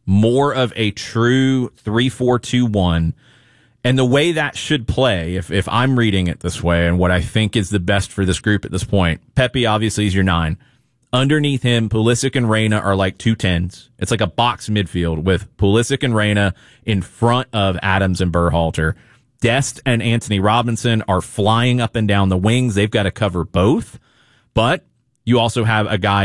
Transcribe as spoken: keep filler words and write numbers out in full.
more of a true three four two one. And the way that should play, if, if I'm reading it this way, and what I think is the best for this group at this point, Pepe obviously is your nine. Underneath him, Pulisic and Reyna are like two tens. It's like a box midfield with Pulisic and Reyna in front of Adams and Berhalter. Dest and Anthony Robinson are flying up and down the wings. They've got to cover both. But you also have a guy